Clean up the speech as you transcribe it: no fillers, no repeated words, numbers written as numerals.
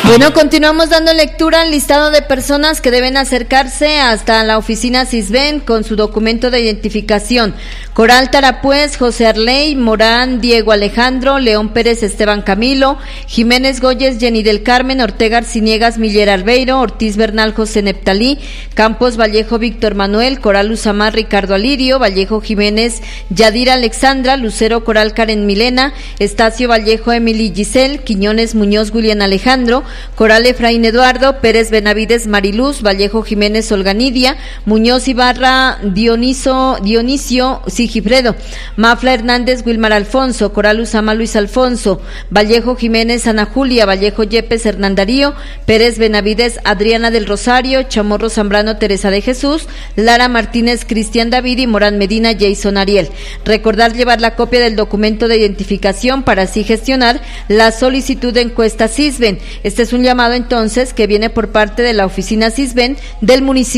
Bueno, continuamos dando lectura al listado de personas que deben acercarse hasta la oficina Sisbén con su documento de identificación. Coral Tarapuez, José Arley, Morán, Diego Alejandro, León Pérez, Esteban Camilo, Jiménez Goyes, Jenny del Carmen, Ortega Arciniegas, Miller Albeiro, Ortiz Bernal, José Neptalí, Campos Vallejo, Víctor Manuel, Coral Usamar, Ricardo Alirio, Vallejo Jiménez, Yadira Alexandra, Lucero Coral Karen Milena, Estacio Vallejo Emily Giselle, Quiñones Muñoz William Alejandro, Coral Efraín Eduardo, Pérez Benavides Mariluz, Vallejo Jiménez Olga Nidia, Muñoz Ibarra Dionisio Sigifredo, Mafla Hernández Wilmar Alfonso, Coral Usama Luis Alfonso, Vallejo Jiménez Ana Julia, Vallejo Yepes Hernán Darío, Pérez Benavides Adriana del Rosario, Chamorro Zambrano Teresa de Jesús, Lara Martínez Cristian David y Morán Medina Jason Ariel. Recordar llevar la copia del documento de identificación para así gestionar la solicitud de encuesta Sisbén. Este es un llamado entonces que viene por parte de la oficina Sisbén del municipio